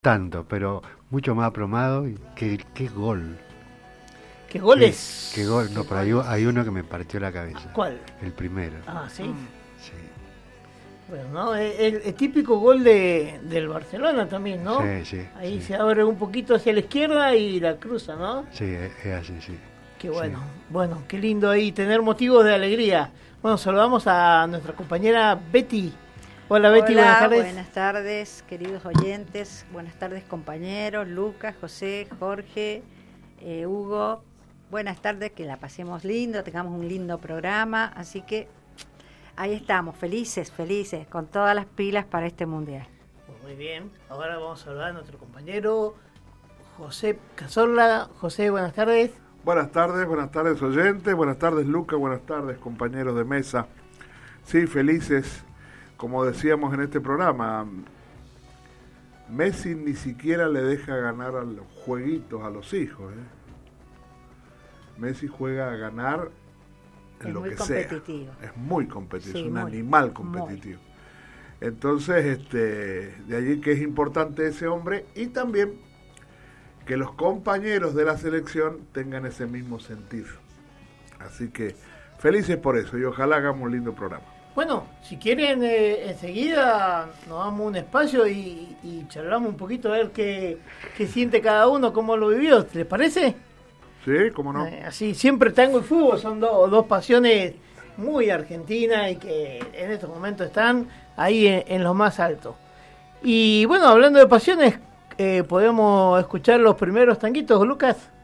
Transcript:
tanto, pero mucho más apromado. Y qué gol. ¿Qué goles? Qué gol. No, pero hay uno que me partió la cabeza. ¿Cuál? El primero. Ah, ¿sí? Sí. Bueno, ¿no? El típico gol del Barcelona también, ¿no? Sí. Ahí sí. se abre un poquito hacia la izquierda y la cruza, ¿no? Sí, es así, sí. Qué bueno. Sí. Bueno, qué lindo ahí tener motivos de alegría. Bueno, saludamos a nuestra compañera Betty. Hola Betty, Hola, buenas tardes. buenas tardes, queridos oyentes. Buenas tardes, compañeros. Lucas, José, Jorge, Hugo. Buenas tardes, que la pasemos lindo, tengamos un lindo programa. Así que ahí estamos, felices, con todas las pilas para este mundial. Muy bien, ahora vamos a hablar a nuestro compañero José Cazorla. José, buenas tardes. Buenas tardes oyentes, buenas tardes Lucas, buenas tardes compañeros de mesa. Sí, felices, como decíamos en este programa, Messi ni siquiera le deja ganar a los jueguitos a los hijos. Messi juega a ganar en lo que sea. Es muy competitivo, sí, es un muy, animal competitivo. Muy. Entonces, de allí que es importante ese hombre y también que los compañeros de la selección tengan ese mismo sentir. Así que felices por eso y ojalá hagamos un lindo programa. Bueno, si quieren, enseguida nos damos un espacio y charlamos un poquito a ver qué siente cada uno, cómo lo vivió. ¿Les parece? Sí, cómo no. Así, siempre tango y fútbol son dos pasiones muy argentinas y que en estos momentos están ahí en lo más alto. Y bueno, hablando de pasiones, podemos escuchar los primeros tanguitos, Lucas.